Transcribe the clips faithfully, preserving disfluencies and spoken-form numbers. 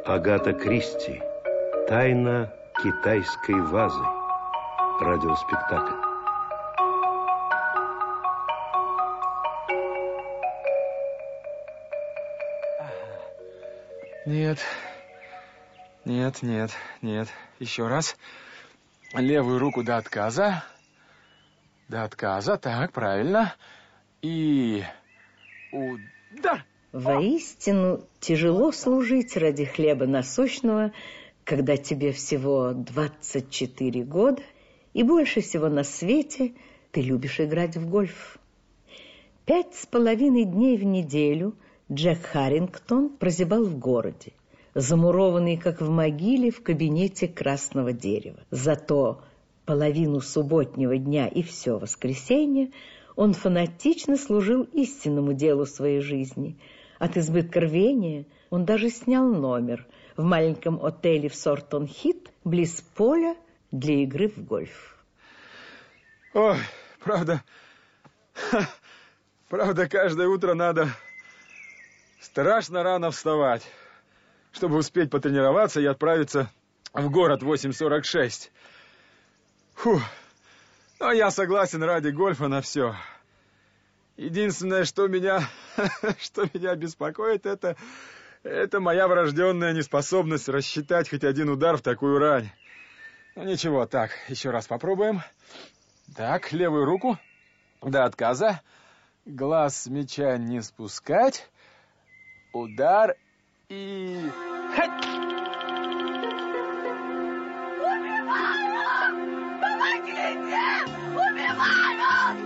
Агата Кристи. Тайна китайской вазы. Радиоспектакль. Нет. Нет, нет, нет. Еще раз. Левую руку до отказа. До отказа. Так, правильно. И удар. Воистину тяжело служить ради хлеба насущного, когда тебе всего двадцать четыре года, и больше всего на свете ты любишь играть в гольф. Пять с половиной дней в неделю Джек Харрингтон прозябал в городе, замурованный, как в могиле, в кабинете красного дерева. Зато половину субботнего дня и все воскресенье он фанатично служил истинному делу своей жизни. От избытка рвения он даже снял номер в маленьком отеле в Сортон-Хит близ поля для игры в гольф. Ой, правда, ха, правда, каждое утро надо страшно рано вставать, чтобы успеть потренироваться и отправиться в город в восемь сорок шесть. Фух, но я согласен ради гольфа на все. Единственное, что меня, что меня беспокоит, это, это моя врожденная неспособность рассчитать хоть один удар в такую рань. Ну ничего, так, еще раз попробуем. Так, левую руку до отказа. Глаз с мяча не спускать. Удар и... Убивают! Помогите! Убивают!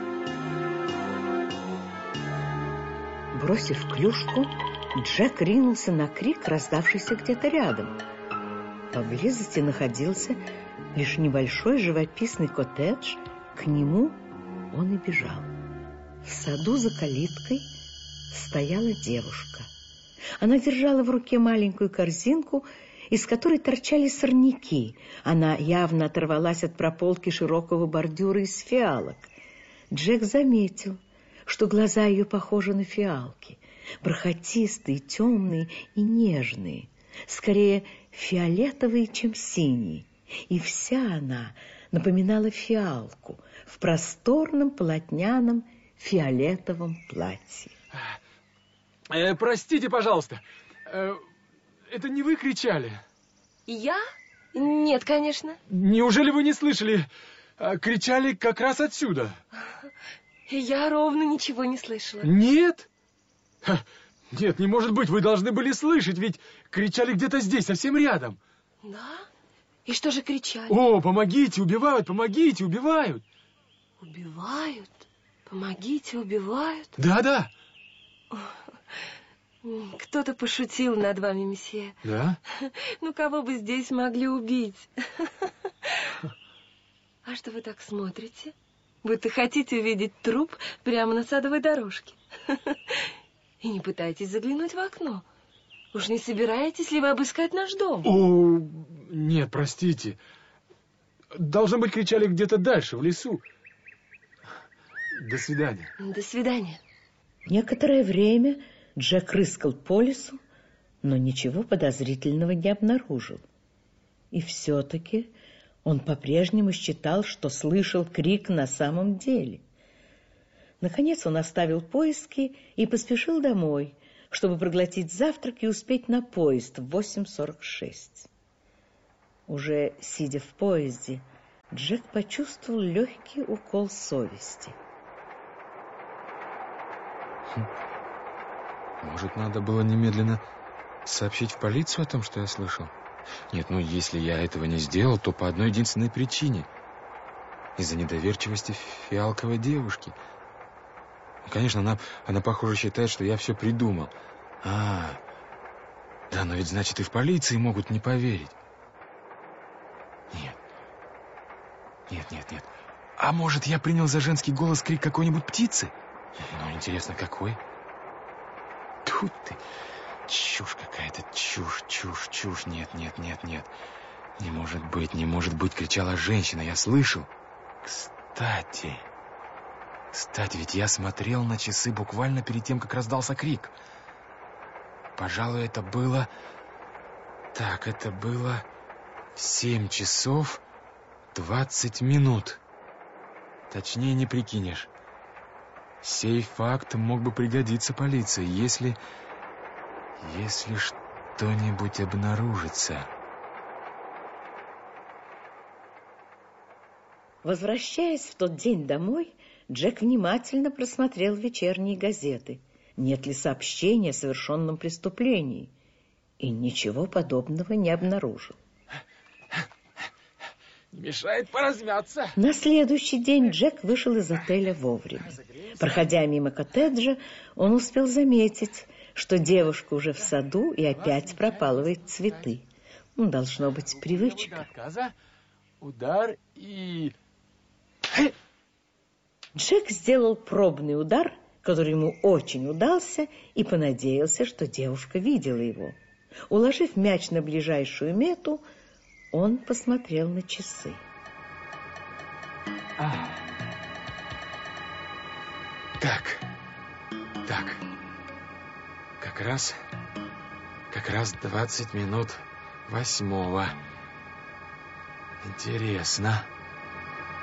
Бросив клюшку, Джек ринулся на крик, раздавшийся где-то рядом. Поблизости находился лишь небольшой живописный коттедж. К нему он и бежал. В саду за калиткой стояла девушка. Она держала в руке маленькую корзинку, из которой торчали сорняки. Она явно оторвалась от прополки широкого бордюра из фиалок. Джек заметил, что глаза ее похожи на фиалки, бархатистые, темные и нежные, скорее фиолетовые, чем синие. И вся она напоминала фиалку в просторном полотняном фиолетовом платье. Э, простите, пожалуйста, э, это не вы кричали? Я? Нет, конечно. Неужели вы не слышали? Кричали как раз отсюда. Я ровно ничего не слышала. Нет? Ха, нет, не может быть, вы должны были слышать, ведь кричали где-то здесь, совсем рядом. Да? И что же кричали? О, помогите, убивают, помогите, убивают. Убивают? Помогите, убивают? Да-да. Кто-то пошутил над вами, месье. Да? Ну, кого бы здесь могли убить? А что вы так смотрите? Будто хотите увидеть труп прямо на садовой дорожке. И не пытайтесь заглянуть в окно. Уж не собираетесь ли вы обыскать наш дом? О, нет, простите. Должно быть, кричали где-то дальше, в лесу. До свидания. До свидания. Некоторое время Джек рыскал по лесу, но ничего подозрительного не обнаружил. И все-таки он по-прежнему считал, что слышал крик на самом деле. Наконец он оставил поиски и поспешил домой, чтобы проглотить завтрак и успеть на поезд в восемь сорок шесть. Уже сидя в поезде, Джек почувствовал легкий укол совести. Хм. Может, надо было немедленно сообщить в полицию о том, что я слышал? Нет, ну, если я этого не сделал, то по одной единственной причине. Из-за недоверчивости фиалковой девушки. Конечно, она, она, похоже, считает, что я все придумал. А, да, но ведь, значит, и в полиции могут не поверить. Нет. Нет, нет, нет. А может, я принял за женский голос крик какой-нибудь птицы? Ну, интересно, какой? Тут ты... Чушь какая-то, чушь, чушь, чушь. Нет, нет, нет, нет. Не может быть, не может быть, кричала женщина, я слышал. Кстати... Кстати, ведь я смотрел на часы буквально перед тем, как раздался крик. Пожалуй, это было Так, это было в семь часов двадцать минут. Точнее не прикинешь. Сей факт мог бы пригодиться полиции, если... Если что-нибудь обнаружится. Возвращаясь в тот день домой, Джек внимательно просмотрел вечерние газеты. Нет ли сообщения о совершенном преступлении? И ничего подобного не обнаружил. Не мешает поразмяться. На следующий день Джек вышел из отеля вовремя. Проходя мимо коттеджа, он успел заметить, что девушка уже в саду и опять пропалывает цветы. Ну, должно быть, привычка. Удар и... Джек сделал пробный удар, который ему очень удался, и понадеялся, что девушка видела его. Уложив мяч на ближайшую мету, он посмотрел на часы. А. Так, так, как раз, как раз двадцать минут восьмого. Интересно.